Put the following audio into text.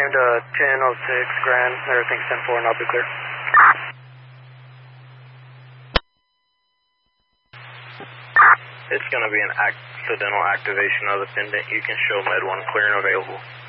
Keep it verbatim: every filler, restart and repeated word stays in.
came to ten oh six Grand, everything's ten four and I'll be clear. It's going to be an accidental activation of the pendant. You can show Med one clear and available.